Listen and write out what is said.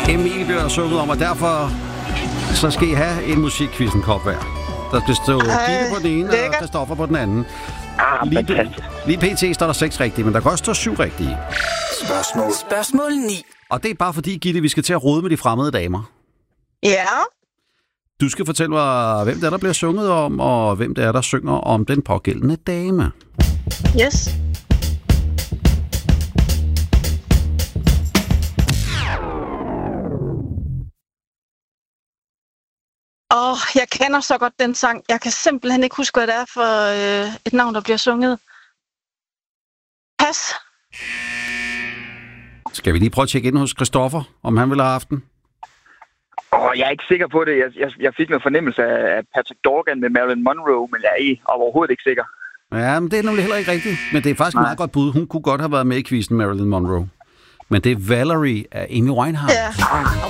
Emil bliver sunget om, og derfor så skal I have en musikquizzen kop hver. Der skal stå Gitte på den ene, og Christoffer på den anden. Lige pt. Står der 6 rigtige, men der kan også stå 7 rigtige. Spørgsmål 9. Og det er bare fordi, Gitte, vi skal til at rode med de fremmede damer. Ja. Du skal fortælle mig, hvem det er, der bliver sunget om, og hvem det er, der synger om den pågældende dame. Yes. Jeg kender så godt den sang. Jeg kan simpelthen ikke huske, hvad det er for et navn, der bliver sunget. Pas. Skal vi lige prøve at tjekke ind hos Christoffer, om han vil have haft den? Jeg er ikke sikker på det. Jeg fik en fornemmelse af Patrick Dorgan med Marilyn Monroe, men jeg er overhovedet ikke sikker. Ja, men det er nemlig heller ikke rigtigt. Men det er faktisk et meget godt bud. Hun kunne godt have været med i quizzen, Marilyn Monroe. Men det er Valerie af Amy Winehouse. Ja.